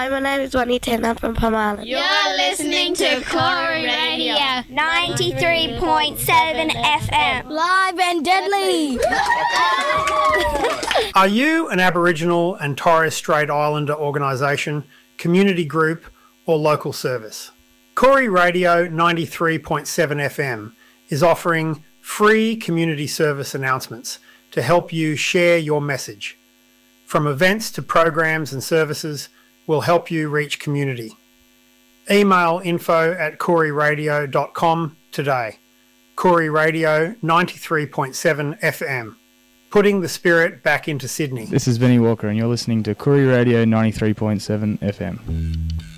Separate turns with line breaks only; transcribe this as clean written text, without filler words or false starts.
Hi, my name is Wani Tena from Palm Island.
You're listening to Corey Radio
93.7 FM.
Live and deadly.
Are you an Aboriginal and Torres Strait Islander organisation, community group or local service? Corey Radio 93.7 FM is offering free community service announcements to help you share your message. From events to programs and services, we'll help you reach community. Email info@coreyradio.com today. Corey Radio 93.7 FM. Putting the spirit back into Sydney.
This is Benny Walker and you're listening to Corey Radio 93.7 FM.